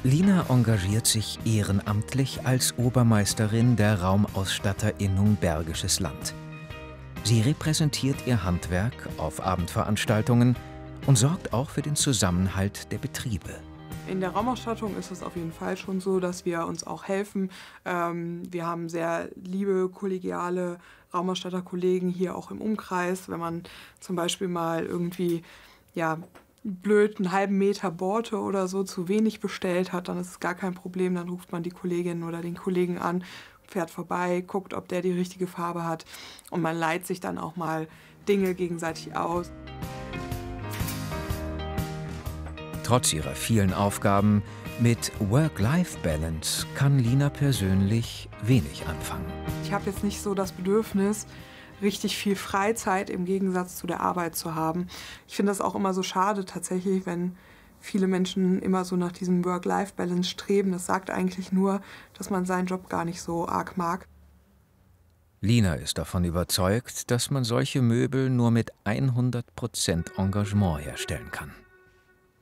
Lina engagiert sich ehrenamtlich als Obermeisterin der Raumausstatterinnung Bergisches Land. Sie repräsentiert ihr Handwerk auf Abendveranstaltungen und sorgt auch für den Zusammenhalt der Betriebe. In der Raumausstattung ist es auf jeden Fall schon so, dass wir uns auch helfen. Wir haben sehr liebe, kollegiale Raumausstatterkollegen hier auch im Umkreis. Wenn man zum Beispiel mal irgendwie, blöd einen halben Meter Borte oder so zu wenig bestellt hat, dann ist es gar kein Problem. Dann ruft man die Kollegin oder den Kollegen an, fährt vorbei, guckt, ob der die richtige Farbe hat. Und man leiht sich dann auch mal Dinge gegenseitig aus. Trotz ihrer vielen Aufgaben mit Work-Life-Balance kann Lina persönlich wenig anfangen. Ich habe jetzt nicht so das Bedürfnis, richtig viel Freizeit im Gegensatz zu der Arbeit zu haben. Ich finde das auch immer so schade tatsächlich, wenn viele Menschen immer so nach diesem Work-Life-Balance streben. Das sagt eigentlich nur, dass man seinen Job gar nicht so arg mag. Lina ist davon überzeugt, dass man solche Möbel nur mit 100% Engagement herstellen kann.